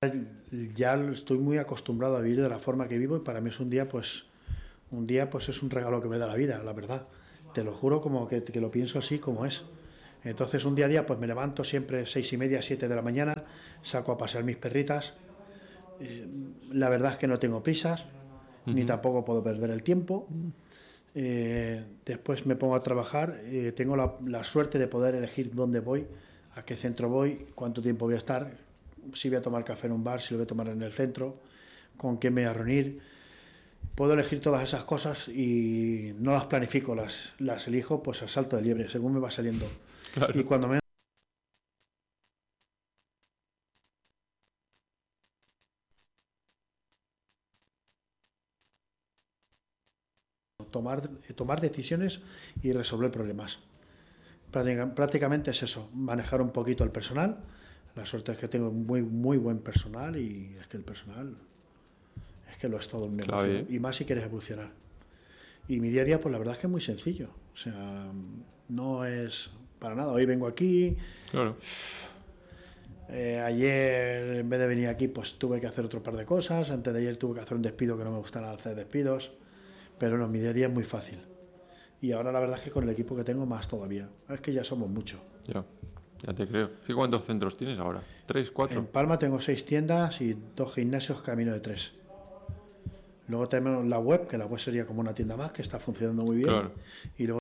ya estoy muy acostumbrado a vivir de la forma que vivo y para mí es un día pues es un regalo que me da la vida, la verdad. Te lo juro como que lo pienso así como es. Entonces un día a día pues me levanto siempre 6:30, 7 de la mañana, saco a pasear mis perritas. Eh, la verdad es que no tengo prisas, ni Ujú. tampoco puedo perder el tiempo. Después me pongo a trabajar, tengo la suerte de poder elegir dónde voy, a qué centro voy, cuánto tiempo voy a estar, si voy a tomar café en un bar, si lo voy a tomar en el centro, con quién me voy a reunir. Puedo elegir todas esas cosas y no las planifico, las elijo pues a salto de liebre, según me va saliendo. Y Claro. cuando me tomar, tomar decisiones y resolver problemas. Prácticamente es eso, manejar un poquito el personal. La suerte es que tengo muy buen personal y es que el personal es que lo es todo un negocio. Clave, ¿eh? Y más si quieres evolucionar. Y mi día a día, pues la verdad es que es muy sencillo. O sea, no es para nada. Hoy vengo aquí. Claro. Ayer, en vez de venir aquí, pues tuve que hacer otro par de cosas. Antes de ayer tuve que hacer un despido que no me gusta nada hacer despidos. Pero no, mi día a día es muy fácil. Y ahora la verdad es que con el equipo que tengo más todavía. Es que ya somos muchos. Ya. Ya te creo. ¿Y cuántos centros tienes ahora? ¿Tres, En cuatro? Palma tengo 6 tiendas y 2 gimnasios camino de 3. Luego tenemos la web, que la web sería como una tienda más, que está funcionando muy bien. Claro. Y luego